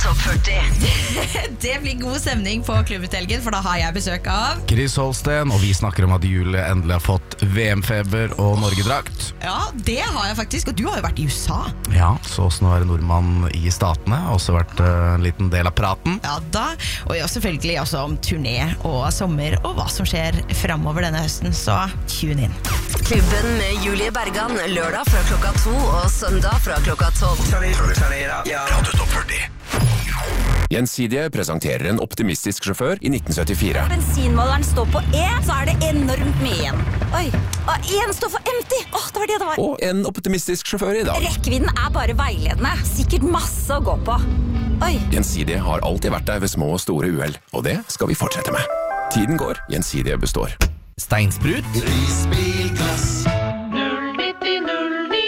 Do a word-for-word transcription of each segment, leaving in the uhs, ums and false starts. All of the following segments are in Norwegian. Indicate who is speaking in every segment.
Speaker 1: Topp førti.
Speaker 2: Det blir god stemning på klubbuthelgen, for da har jeg besøk av
Speaker 3: Chris Holsten, og vi snakker om at Julie endelig har fått V M-feber og Norgedrakt.
Speaker 2: Ja, det har jeg faktisk, og du har jo vært i U S A.
Speaker 3: Ja, så også nå er det nordmann i statene, har også vært uh, en liten del av praten.
Speaker 2: Ja da, og ja, selvfølgelig også om turné og sommer, og hva som skjer fremover denne høsten, så tune inn.
Speaker 1: Klubben med Julie Bergan, lørdag fra klokka to og søndag fra klokka tolv.
Speaker 4: Radio Topp førti.
Speaker 5: Gjensidige presenterer en optimistisk sjåfør i nitten syttifire.
Speaker 6: Bensinmåleren står på E, så er det enormt mye igjen. Oi, og en står for empty. Åh, det var det det var.
Speaker 5: Og en optimistisk sjåfør i dag.
Speaker 6: Rekkevidden er bare veiledende. Sikkert masse å gå på. Oi.
Speaker 5: Gjensidige har alltid vært der ved små og store uhell, og det skal vi fortsette med. Tiden går, Gjensidige består.
Speaker 3: Steinsprut.
Speaker 7: Prisbilklass null nitti null ni.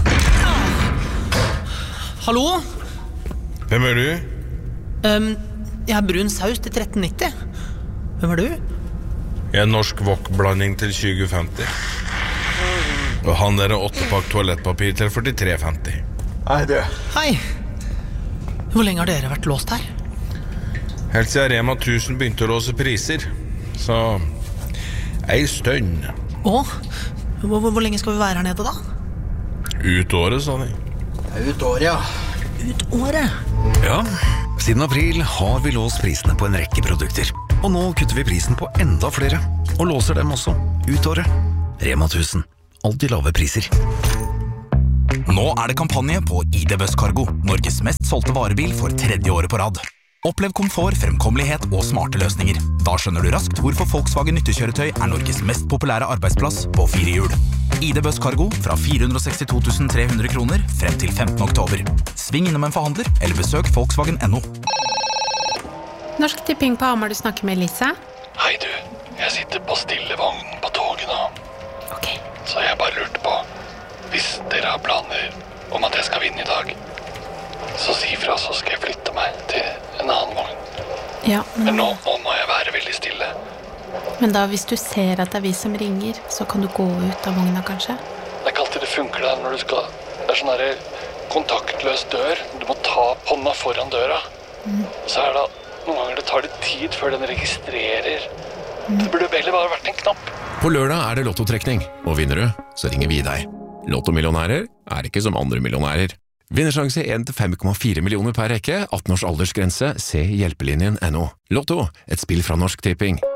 Speaker 8: Hallo?
Speaker 9: Hvem er du?
Speaker 8: Um, jeg har brun saus til tretten nitti. Hvem er du?
Speaker 9: Jeg er norsk wok-blanding til tjue femti. Og han der er åttepakk toalettpapir til førtitre femti.
Speaker 10: Hei du.
Speaker 8: Hei. Hvor lenge har dere vært låst her?
Speaker 9: Helt siden Rema tusen begynte å låse priser. Så ei stønn.
Speaker 8: Åh, hvor, hvor, hvor lenge skal vi være her nede da?
Speaker 9: Ut året, sa de.
Speaker 10: Ut året, ja.
Speaker 8: Ut året?
Speaker 4: Ja, siden april har vi låst prisene på en rekke produkter. Og nå kutter vi prisen på enda flere, og låser dem også ut året. Rema tusen. Alltid lave priser.
Speaker 11: Nå er det kampanje på I D Buss Cargo, Norges mest solgte varebil for tredje året på rad. Opplev komfort, fremkommelighet og smarte løsninger. Da skjønner du raskt hvorfor Volkswagen nyttekjøretøy er Norges mest populære arbeidsplass på fire hjul. I D Buss Cargo fra fire hundre og sekstito tusen tre hundre kroner frem til femtende oktober. Sving innom en forhandler eller besøk Volkswagen punktum no.
Speaker 12: Norsk Tipping på Hamar, du snakker med Elise.
Speaker 13: Hei du, jeg sitter på stillevognen på toget nå.
Speaker 12: Ok.
Speaker 13: Så jeg bare lurte på, hvis dere har planer om at jeg skal vinne i dag, så si fra, så skal jeg flytte meg til en annen vogn.
Speaker 12: Ja, men...
Speaker 13: Men nå, nå må jeg være veldig stille.
Speaker 12: Men da, hvis du ser at det er vi som ringer, så kan du gå ut av vogna, kanskje?
Speaker 13: Det er ikke alltid det funker der når du skal... Det er sånn her kontaktløs dør. Du må ta hånda foran døra. Mm. Så er det noen ganger det tar litt tid før den registrerer. Mm. Det burde heller bare vært en knapp.
Speaker 5: På lørdag er det lottotrekning, og vinner du, så ringer vi deg. Lottomillionærer er ikke som andre millionærer. Vinnersjanse en til fem komma fire millioner per rekke, atten års aldersgrense, se hjelpelinjen punktum no. Lotto, et spill fra Norsk Tipping.